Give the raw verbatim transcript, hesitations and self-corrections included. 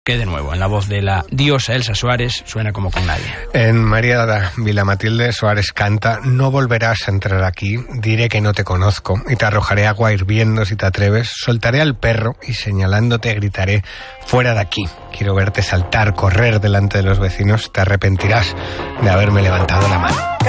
que de nuevo, en la voz de la diosa Elsa Suárez, suena como con nadie. En María Vilamatilde Suárez canta: no volverás a entrar aquí, diré que no te conozco y te arrojaré agua hirviendo si te atreves, soltaré al perro y señalándote gritaré: fuera de aquí, quiero verte saltar, correr delante de los vecinos, te arrepentirás de haberme levantado la mano.